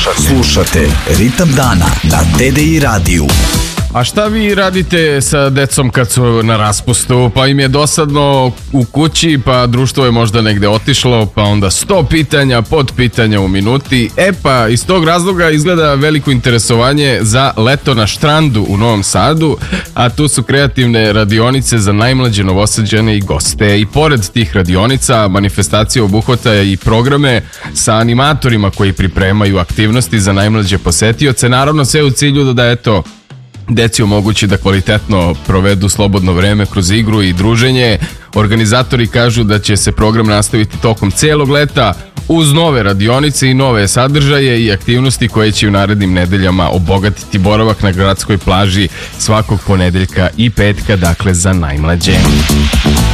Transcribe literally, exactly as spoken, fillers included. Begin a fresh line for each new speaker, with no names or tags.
Slušate Ritam dana na T D I radiju.
A šta vi radite sa decom kad su na raspustu, pa im je dosadno u kući, pa društvo je možda negde otišlo, pa onda sto pitanja, pod pitanja u minuti. E pa iz tog razloga izgleda veliko interesovanje za leto na štrandu u Novom Sadu, a tu su kreativne radionice za najmlađe Novosađane i goste. I pored tih radionica, manifestacija obuhvata i programe sa animatorima koji pripremaju aktivnosti za najmlađe posetioce. Naravno sve u cilju da eto deci omogući da kvalitetno provedu slobodno vreme kroz igru i druženje. Organizatori kažu da će se program nastaviti tokom celog leta uz nove radionice i nove sadržaje i aktivnosti koje će u narednim nedeljama obogatiti boravak na gradskoj plaži svakog ponedeljka i petka, dakle za najmlađe.